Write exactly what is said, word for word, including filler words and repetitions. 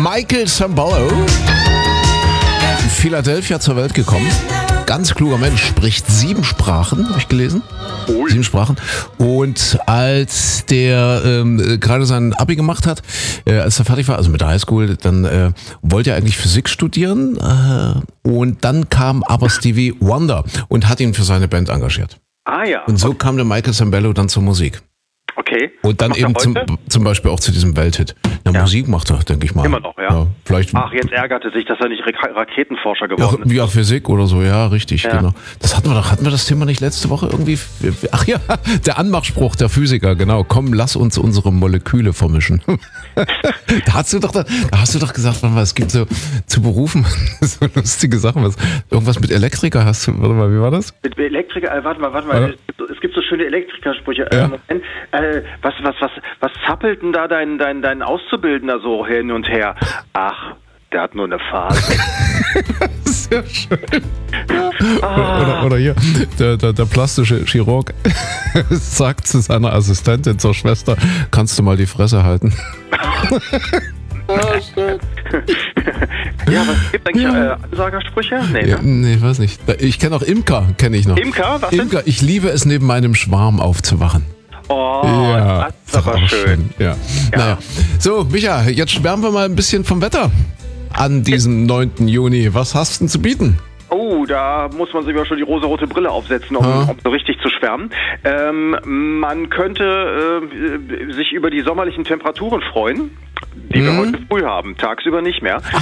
Michael Sambello, in Philadelphia zur Welt gekommen. Ganz kluger Mensch, spricht sieben Sprachen, habe ich gelesen. Ui. Sieben Sprachen. Und als der ähm, gerade sein Abi gemacht hat, äh, als er fertig war, also mit der Highschool, dann äh, wollte er eigentlich Physik studieren. Äh, und dann kam aber Stevie Wonder und hat ihn für seine Band engagiert. Ah ja. Und so okay. kam der Michael Sambello dann zur Musik. Okay. Und dann eben zum, zum Beispiel auch zu diesem Welthit. Na, ja. Musik macht er, denke ich mal. Immer noch, ja. ja vielleicht Ach, jetzt ärgerte sich, dass er nicht Ra- Raketenforscher geworden ja, ist. Ja, Physik oder so, ja, richtig, ja. genau. Das hatten wir doch, hatten wir das Thema nicht letzte Woche irgendwie? Ach ja, der Anmachspruch der Physiker, genau. Komm, lass uns unsere Moleküle vermischen. da hast du doch, da hast du doch gesagt, warte mal, es gibt so zu Berufen so lustige Sachen. Was, irgendwas mit Elektriker hast du, warte mal, wie war das? Mit Elektriker, äh, warte mal, warte mal. Ja. Es, gibt so, es gibt so schöne Elektrikersprüche. Ja. Äh, äh, was, was, was, was zappelt denn da dein, dein, dein Auszubildender so hin und her? Ach, der hat nur eine Phase. Sehr schön. Ah. Oder, oder hier, der, der, der plastische Chirurg sagt zu seiner Assistentin, zur Schwester, kannst du mal die Fresse halten? Oh, schön. Ja, was gibt eigentlich ja. äh, Ansagersprüche? Nee, ja, ne? nee, weiß nicht. Ich kenne auch Imker, kenne ich noch. Imker? Was Imker, denn? Ich liebe es, neben meinem Schwarm aufzuwachen. Oh, ja, das ist aber schön. schön. Ja. Ja. Naja. So, Micha, jetzt schwärmen wir mal ein bisschen vom Wetter an diesem neunten Juni. Was hast du denn zu bieten? Oh, da muss man sich aber schon die rosarote Brille aufsetzen, um, um so richtig zu schwärmen. Ähm, man könnte äh, sich über die sommerlichen Temperaturen freuen, die mhm. wir heute früh haben, tagsüber nicht mehr.